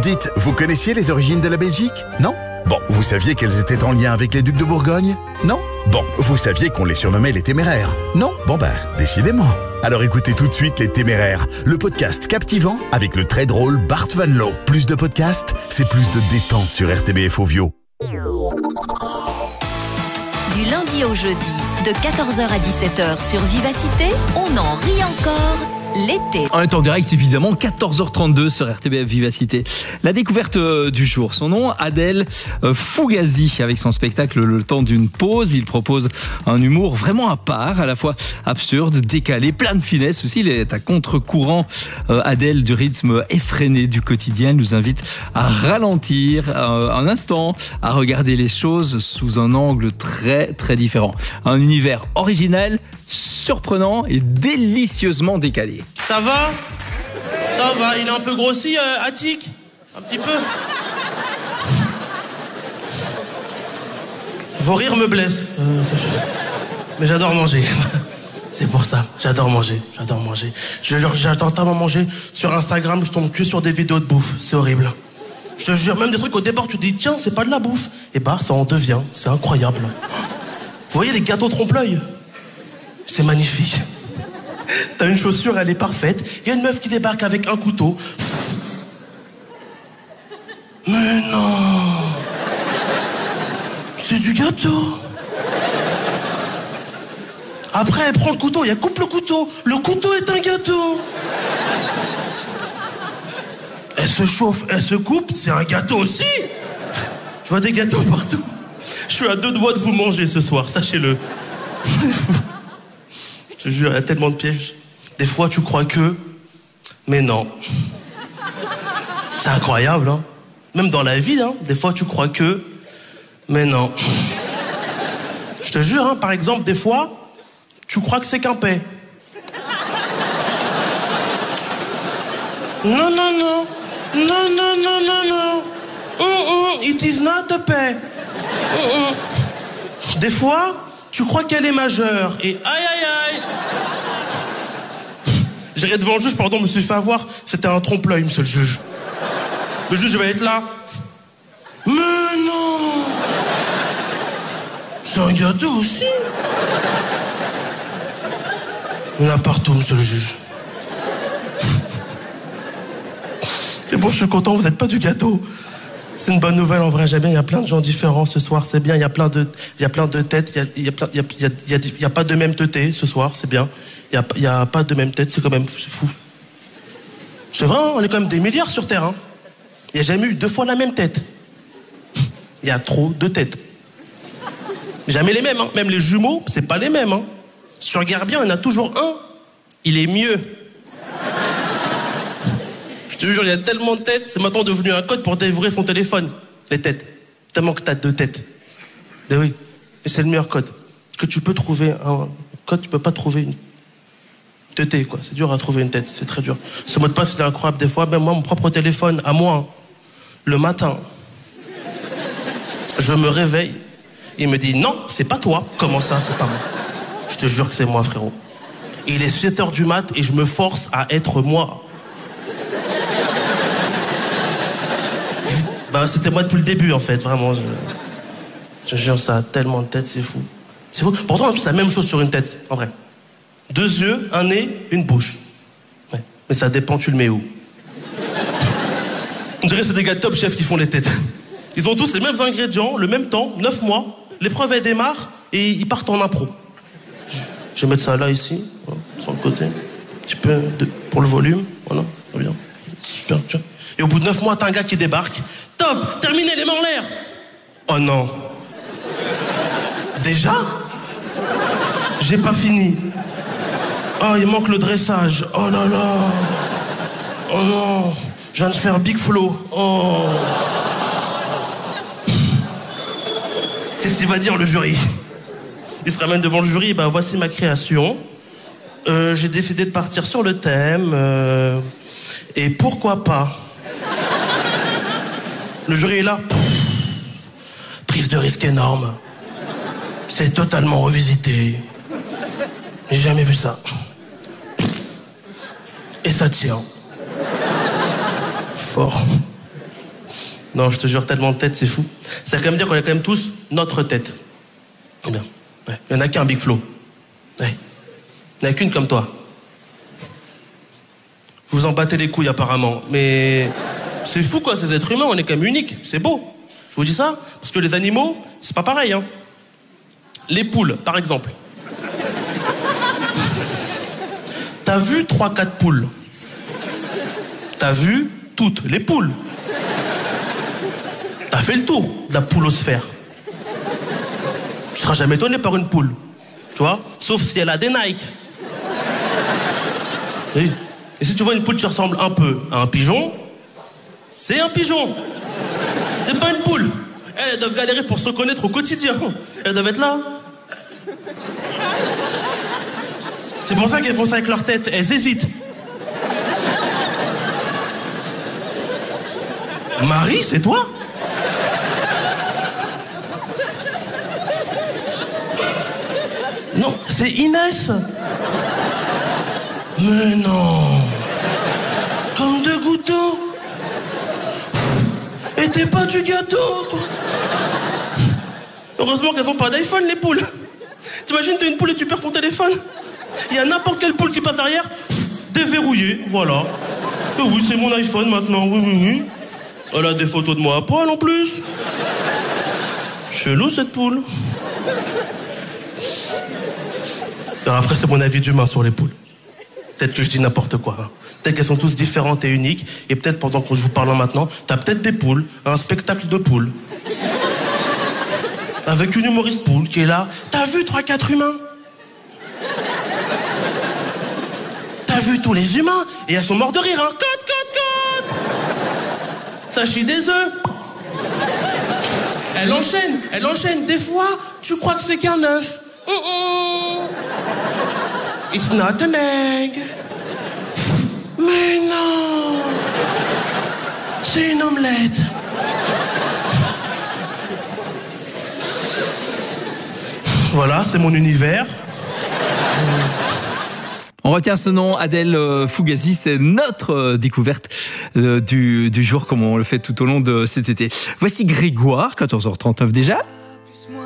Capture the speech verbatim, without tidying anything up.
Dites, vous connaissiez les origines de la Belgique? Non? Bon, vous saviez qu'elles étaient en lien avec les ducs de Bourgogne? Non? Bon, vous saviez qu'on les surnommait les Téméraires? Non? Bon ben, décidément. Alors écoutez tout de suite Les Téméraires, le podcast captivant avec le très drôle Bart Van Loo. Plus de podcasts, c'est plus de détente sur R T B F Ovio. Du lundi au jeudi, de quatorze heures à dix-sept heures sur Vivacité, on en rit encore l'été. On est en direct évidemment, quatorze heures trente-deux sur R T B F Vivacité. La découverte euh, du jour, son nom, Adel euh, Fugazi. Avec son spectacle Le temps d'une pause, il propose un humour vraiment à part, à la fois absurde, décalé, plein de finesse aussi. Il est à contre-courant. Euh, Adel, du rythme effréné du quotidien, nous invite à ralentir euh, un instant, à regarder les choses sous un angle très très différent. Un univers original, surprenant et délicieusement décalé. Ça va? Ça va, il est un peu grossi, euh, Attic? Un petit peu? Vos rires me blessent. Euh, ça, je... Mais j'adore manger. C'est pour ça, j'adore manger, j'adore manger. Je, genre, j'adore tellement manger. Sur Instagram, je tombe que sur des vidéos de bouffe. C'est horrible. Je te jure, même des trucs au départ, tu te dis, tiens, c'est pas de la bouffe. Et bah, ça en devient. C'est incroyable. Vous voyez les gâteaux trompe-l'œil? C'est magnifique. T'as une chaussure, elle est parfaite. Il y a une meuf qui débarque avec un couteau. Mais non! C'est du gâteau. Après, elle prend le couteau et elle coupe le couteau. Le couteau est un gâteau. Elle se chauffe, elle se coupe, c'est un gâteau aussi. Je vois des gâteaux partout. Je suis à deux doigts de vous manger ce soir, sachez-le. Je te jure, il y a tellement de pièges. Des fois, tu crois que... Mais non. C'est incroyable, hein. Même dans la vie, hein. Des fois, tu crois que... Mais non. Je te jure, hein, par exemple, des fois, tu crois que c'est qu'un paix. Non, non, non. Non, non, non, non, non. Mm, mm, it is not a paix. Mm, mm. Des fois... Tu crois qu'elle est majeure et aïe aïe aïe. J'irai devant le juge, pardon, je me suis fait avoir. C'était un trompe-l'œil, monsieur le juge. Le juge va être là. Mais non. C'est un gâteau aussi. Il y en a partout, monsieur le juge. C'est bon, je suis content, vous n'êtes pas du gâteau. C'est une bonne nouvelle, en vrai, j'aime bien. Il y a plein de gens différents ce soir, c'est bien. Il y a plein de, il y a plein de têtes. Il y a, il y a, plein, il y a, il y a, il y a, il y a pas de même teuté ce soir, c'est bien. Il y a, il y a pas de même tête, c'est quand même c'est fou. C'est vrai, hein, on est quand même des milliards sur Terre. Hein. Il n'y a jamais eu deux fois la même tête. Il y a trop de têtes. Jamais les mêmes, hein. Même les jumeaux, c'est pas les mêmes. Hein. Si tu regardes bien, il y en a toujours un. Il est mieux. Je te jure, il y a tellement de têtes, c'est maintenant devenu un code pour dévorer son téléphone. Les têtes. Tellement que t'as deux têtes. Ben oui. Et c'est le meilleur code. Que tu peux trouver un code, tu peux pas trouver une teuté, quoi. C'est dur à trouver une tête, c'est très dur. Ce mot de passe, il est incroyable des fois. Même moi, mon propre téléphone, à moi, le matin, je me réveille, il me dit, non, c'est pas toi. Comment ça, c'est pas moi? Je te jure que c'est moi, frérot. Et il est sept heures du mat et je me force à être moi. Bah, c'était moi depuis le début, en fait, vraiment. Je, je jure, ça a tellement de têtes, c'est fou. C'est fou. Pourtant, en plus, c'est la même chose sur une tête, en vrai. Deux yeux, un nez, une bouche. Ouais. Mais ça dépend, tu le mets où. On dirait que c'est des gars de Top Chef qui font les têtes. Ils ont tous les mêmes ingrédients, le même temps, neuf mois. L'épreuve, elle démarre et ils partent en impro. Je, je vais mettre ça là, ici, voilà, sur le côté. Un petit peu de, pour le volume, voilà, très bien. Super, super. Et au bout de neuf mois, t'as un gars qui débarque. Top, terminé, les mains en l'air. Oh non. Déjà? J'ai pas fini. Oh, il manque le dressage. Oh là là. Oh non. Je viens de faire Big Flow. Oh. C'est ce qu'il va dire le jury. Il se ramène devant le jury. Bah, voici ma création. Euh, j'ai décidé de partir sur le thème. Euh, et pourquoi pas? Le jury est là. Prise de risque énorme. C'est totalement revisité. J'ai jamais vu ça. Et ça tient. Fort. Non, je te jure, tellement de têtes, c'est fou. Ça veut quand même dire qu'on a quand même tous notre tête. Eh bien, ouais. Il n'y en a qu'un, Big Flo. Ouais. Il n'y en a qu'une comme toi. Vous vous en battez les couilles, apparemment. Mais c'est fou, quoi, ces êtres humains, on est quand même uniques. C'est beau. Je vous dis ça, parce que les animaux, c'est pas pareil, hein. Les poules, par exemple. T'as vu trois quatre poules. T'as vu toutes les poules. T'as fait le tour de la poulosphère. Tu seras jamais étonné par une poule. Tu vois? Sauf si elle a des Nike. Oui. Et si tu vois une poule qui ressemble un peu à un pigeon, c'est un pigeon. C'est pas une poule. Elles doivent galérer pour se reconnaître au quotidien. Elles doivent être là. C'est pour ça qu'elles font ça avec leur tête. Elles hésitent. Marie, c'est toi? Non, c'est Inès. Mais non. Comme deux gouttes d'eau. Et t'es pas du gâteau, toi. Heureusement qu'elles ont pas d'iPhone, les poules. T'imagines, t'es une poule et tu perds ton téléphone. Il y a n'importe quelle poule qui passe derrière, déverrouillée, voilà. Et oui, c'est mon iPhone maintenant, oui, oui, oui. Elle a des photos de moi à poil en plus. Chelou cette poule. Alors après, c'est mon avis d'humain sur les poules. Peut-être que je dis n'importe quoi. Hein. Peut-être qu'elles sont tous différentes et uniques. Et peut-être pendant que je vous parle maintenant, t'as peut-être des poules, un spectacle de poules. Avec une humoriste poule qui est là. T'as vu trois quatre humains? T'as vu tous les humains? Et elles sont mortes de rire, hein. Code, code, code. Ça chie des œufs. Elle enchaîne, elle enchaîne. Des fois, tu crois que c'est qu'un œuf. Mm-mm. It's not an egg. Mais non. C'est une omelette. Voilà, c'est mon univers. On retient ce nom, Adèle Fugazi, c'est notre découverte du, du jour, comme on le fait tout au long de cet été. Voici Grégoire, quatorze heures trente-neuf déjà.